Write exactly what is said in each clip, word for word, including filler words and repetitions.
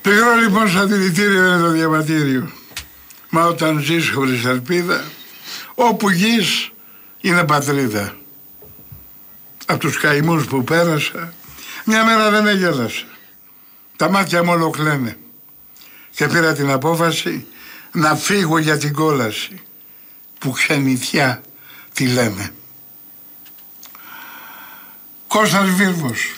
Πηγαίνω λοιπόν στο δηλητήριο είναι το διαβατήριο. Μα όταν ζεις χωρίς ελπίδα, όπου γης είναι πατρίδα. Από τους καημούς που πέρασα, μια μέρα δεν έγελασα. Τα μάτια μου όλο κλαίνε. Και πήρα την απόφαση να φύγω για την κόλαση, που ξενιτιά τη λένε. Κώστας Βίρβος.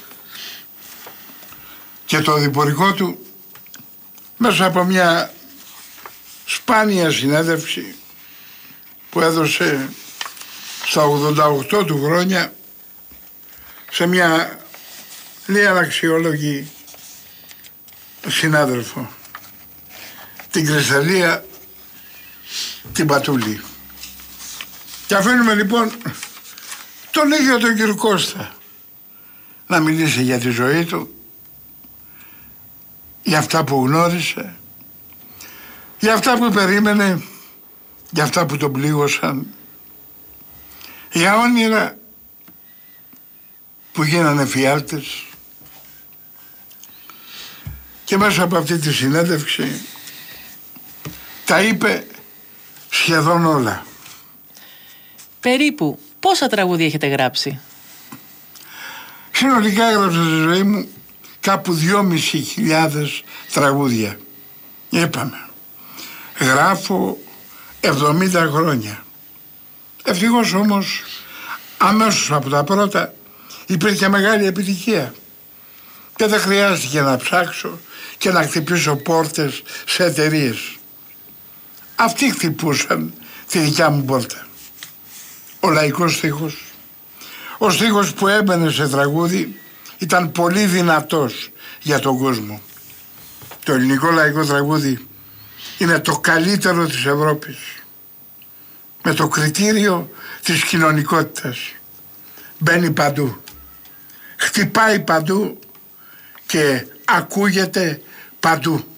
Και το διπορικό του, μέσα από μια σπάνια συνέντευξη που έδωσε στα ογδόντα οκτώ του χρόνια σε μια λίγα αξιόλογη συνάδελφο, την Κρυσταλλία την Πατούλη. Και αφήνουμε λοιπόν τον ίδιο τον κύριο Κώστα να μιλήσει για τη ζωή του, για αυτά που γνώρισε, για αυτά που περίμενε, για αυτά που τον πλήγωσαν, για όνειρα που γίνανε φιάλτες. Και μέσα από αυτή τη συνέντευξη τα είπε σχεδόν όλα. Περίπου πόσα τραγούδια έχετε γράψει? Συνολικά έγραψα στη ζωή μου κάπου δυόμισι χιλιάδες τραγούδια. Είπαμε, γράφω εβδομήντα χρόνια. Ευτυχώς όμως αμέσως από τα πρώτα υπήρχε μεγάλη επιτυχία και δεν χρειάστηκε να ψάξω και να χτυπήσω πόρτες σε εταιρείες. Αυτοί χτυπούσαν τη δικιά μου πόρτα. Ο λαϊκός στίχος, ο στίχος που έμπαινε σε τραγούδι, ήταν πολύ δυνατός για τον κόσμο. Το ελληνικό λαϊκό τραγούδι είναι το καλύτερο της Ευρώπης, με το κριτήριο της κοινωνικότητας. Μπαίνει παντού, χτυπάει παντού και ακούγεται παντού.